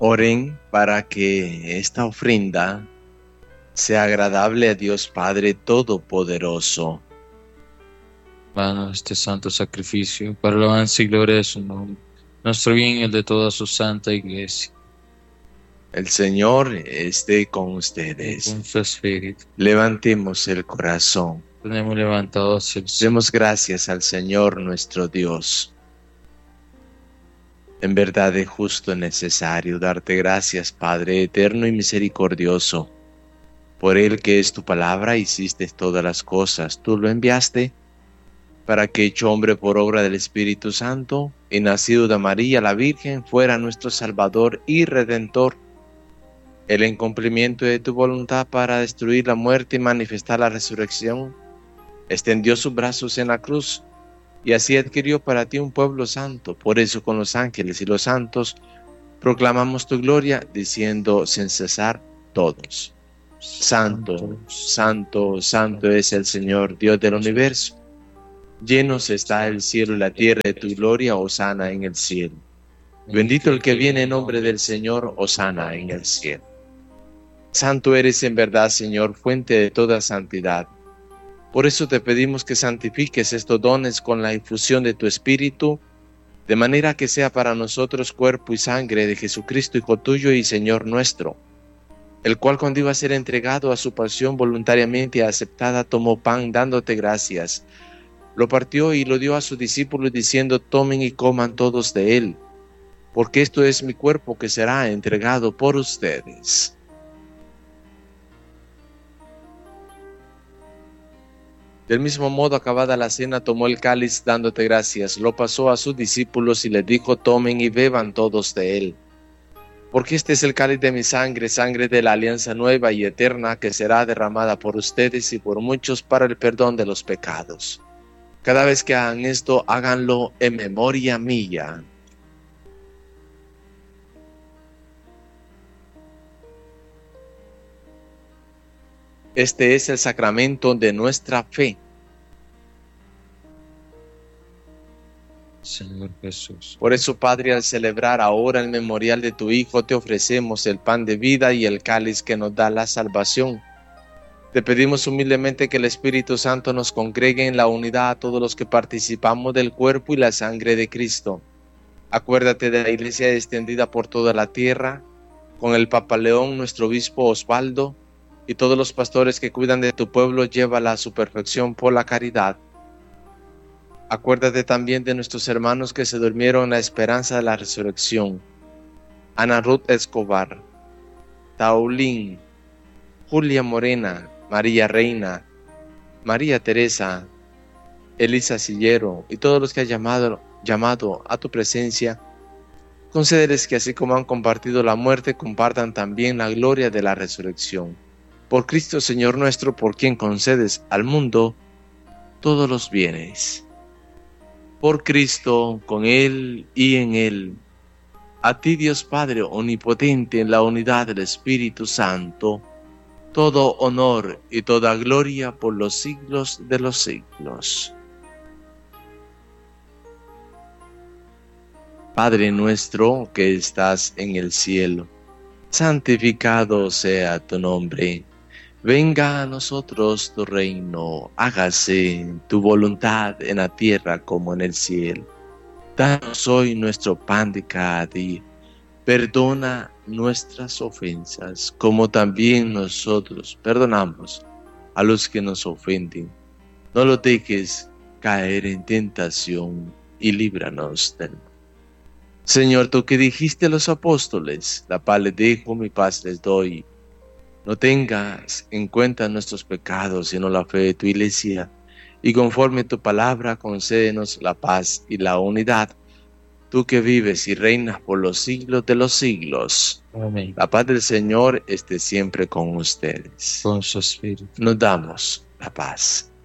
Oren para que esta ofrenda sea agradable a Dios Padre Todopoderoso. Vano este santo sacrificio, para la alabanza y gloria de su nombre, nuestro bien y el de toda su santa iglesia. El Señor esté con Con ustedes. su espíritu, Levantemos el corazón. tenemos levantado hacia el cielo. Demos gracias al Señor nuestro Dios. En verdad es justo y necesario darte gracias, Padre eterno y misericordioso. Por Él que es tu palabra, hiciste todas las cosas. Tú lo enviaste para que, hecho hombre por obra del Espíritu Santo y nacido de María la Virgen, fuera nuestro Salvador y Redentor. Él, en cumplimiento de tu voluntad para destruir la muerte y manifestar la resurrección, extendió sus brazos en la cruz y así adquirió para ti un pueblo santo. Por eso con los ángeles y los santos proclamamos tu gloria, diciendo sin cesar todos: Santo, santo, santo es el Señor, Dios del universo. Llenos está el cielo y la tierra de tu gloria, hosana en el cielo. Bendito el que viene en nombre del Señor, hosana en el cielo. Santo eres en verdad, Señor, fuente de toda santidad. Por eso te pedimos que santifiques estos dones con la infusión de tu Espíritu, de manera que sea para nosotros cuerpo y sangre de Jesucristo, Hijo tuyo y Señor nuestro, el cual, cuando iba a ser entregado a su pasión voluntariamente aceptada, tomó pan dándote gracias, lo partió y lo dio a sus discípulos diciendo: tomen y coman todos de él, porque esto es mi cuerpo que será entregado por ustedes. Del mismo modo, acabada la cena, tomó el cáliz dándote gracias, lo pasó a sus discípulos y les dijo: tomen y beban todos de él, porque este es el cáliz de mi sangre, sangre de la alianza nueva y eterna, que será derramada por ustedes y por muchos para el perdón de los pecados. Cada vez que hagan esto, háganlo en memoria mía. Este es el sacramento de nuestra fe. Señor Jesús. Por eso, Padre, al celebrar ahora el memorial de tu Hijo, te ofrecemos el pan de vida y el cáliz que nos da la salvación. Te pedimos humildemente que el Espíritu Santo nos congregue en la unidad a todos los que participamos del cuerpo y la sangre de Cristo. Acuérdate de la Iglesia extendida por toda la tierra, con el Papa León, nuestro obispo Osvaldo, y todos los pastores que cuidan de tu pueblo, llévala a su perfección por la caridad. Acuérdate también de nuestros hermanos que se durmieron en la esperanza de la resurrección: Ana Ruth Escobar, Taulín, Julia Morena, María Reina, María Teresa, Elisa Sillero y todos los que has llamado a tu presencia. Concédeles que, así como han compartido la muerte, compartan también la gloria de la resurrección. Por Cristo Señor nuestro, por quien concedes al mundo todos los bienes. Por Cristo, con Él y en Él. A ti, Dios Padre omnipotente, en la unidad del Espíritu Santo, todo honor y toda gloria por los siglos de los siglos. Padre nuestro que estás en el cielo, santificado sea tu nombre. Venga a nosotros tu reino, hágase tu voluntad en la tierra como en el cielo. Danos hoy nuestro pan de cada día. Perdona nuestras ofensas, como también nosotros perdonamos a los que nos ofenden. No los dejes caer en tentación y líbranos del mal. Señor, tú que dijiste a los apóstoles: la paz les dejo, mi paz les doy. No tengas en cuenta nuestros pecados, sino la fe de tu Iglesia, y conforme a tu palabra, concédenos la paz y la unidad. Tú que vives y reinas por los siglos de los siglos. Amén. La paz del Señor esté siempre con ustedes. Con su espíritu. Nos damos la paz.